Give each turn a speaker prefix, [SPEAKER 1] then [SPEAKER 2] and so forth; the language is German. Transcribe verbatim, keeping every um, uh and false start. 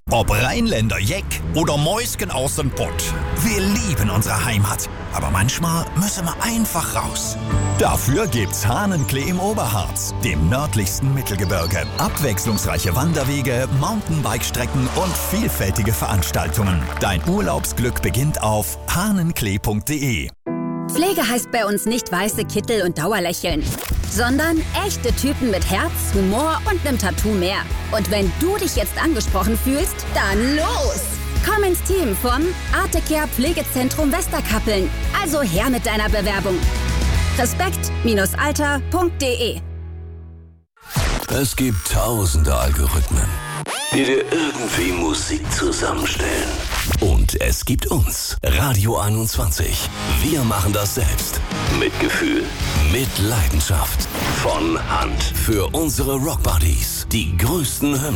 [SPEAKER 1] Ob Rheinländer Jeck oder Mäusken aus dem Pott. Wir lieben unsere Heimat. Aber manchmal müssen wir einfach raus. Dafür gibt's Hahnenklee im Oberharz, dem nördlichsten Mittelgebirge. Abwechslungsreiche Wanderwege, Mountainbike-Strecken und vielfältige Veranstaltungen. Dein Urlaubsglück beginnt auf hahnenklee punkt de.
[SPEAKER 2] Pflege heißt bei uns nicht weiße Kittel und Dauerlächeln, sondern echte Typen mit Herz, Humor und nem Tattoo mehr. Und wenn du dich jetzt angesprochen fühlst, dann los! Komm ins Team vom Artecare Pflegezentrum Westerkappeln. Also her mit deiner Bewerbung. respekt Alter punkt de.
[SPEAKER 3] Es gibt tausende Algorithmen, die dir irgendwie Musik zusammenstellen. Und es gibt uns, Radio einundzwanzig. Wir machen das selbst. Mit Gefühl, mit Leidenschaft. Von Hand. Für unsere Rockbuddies. Die größten Hymnen.